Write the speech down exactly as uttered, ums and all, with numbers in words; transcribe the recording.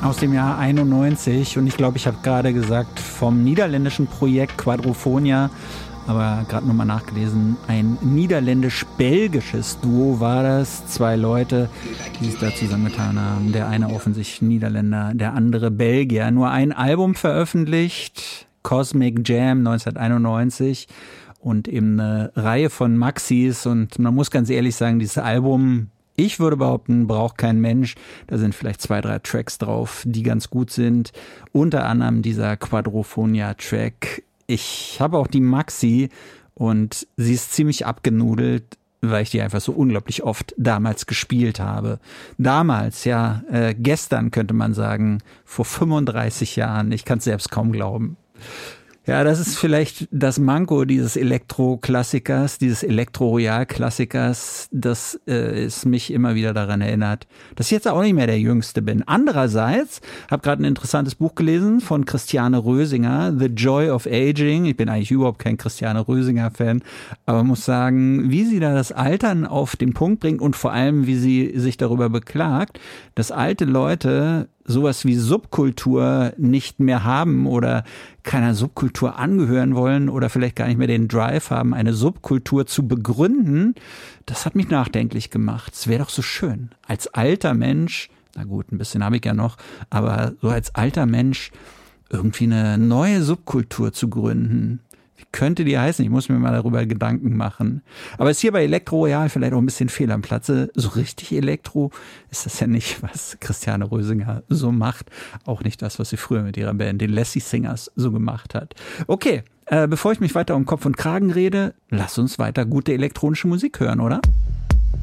aus dem Jahr einundneunzig und ich glaube, ich habe gerade gesagt vom niederländischen Projekt Quadrofonia, aber gerade nochmal nachgelesen, ein niederländisch-belgisches Duo war das, zwei Leute, die sich da zusammengetan haben, der eine offensichtlich Niederländer, der andere Belgier, nur ein Album veröffentlicht, Cosmic Jam neunzehnhunderteinundneunzig und eben eine Reihe von Maxis und man muss ganz ehrlich sagen, dieses Album, ich würde behaupten, braucht kein Mensch. Da sind vielleicht zwei, drei Tracks drauf, die ganz gut sind. Unter anderem dieser Quadrofonia-Track. Ich habe auch die Maxi und sie ist ziemlich abgenudelt, weil ich die einfach so unglaublich oft damals gespielt habe. Damals, ja, äh, gestern könnte man sagen, vor fünfunddreißig Jahren. Ich kann es selbst kaum glauben. Ja, das ist vielleicht das Manko dieses Elektro-Klassikers, dieses Elektro-Royal-Klassikers, das äh, es mich immer wieder daran erinnert, dass ich jetzt auch nicht mehr der Jüngste bin. Andererseits, habe gerade ein interessantes Buch gelesen von Christiane Rösinger, The Joy of Aging. Ich bin eigentlich überhaupt kein Christiane Rösinger-Fan, aber muss sagen, wie sie da das Altern auf den Punkt bringt und vor allem, wie sie sich darüber beklagt, dass alte Leute sowas wie Subkultur nicht mehr haben oder keiner Subkultur angehören wollen oder vielleicht gar nicht mehr den Drive haben, eine Subkultur zu begründen, das hat mich nachdenklich gemacht. Es wäre doch so schön, als alter Mensch, na gut, ein bisschen habe ich ja noch, aber so als alter Mensch irgendwie eine neue Subkultur zu gründen. Wie könnte die heißen? Ich muss mir mal darüber Gedanken machen. Aber ist hier bei Elektro Royal vielleicht auch ein bisschen fehl am Platze. So richtig Elektro ist das ja nicht, was Christiane Rösinger so macht. Auch nicht das, was sie früher mit ihrer Band, den Lassie Singers, so gemacht hat. Okay, äh, bevor ich mich weiter um Kopf und Kragen rede, lass uns weiter gute elektronische Musik hören, oder?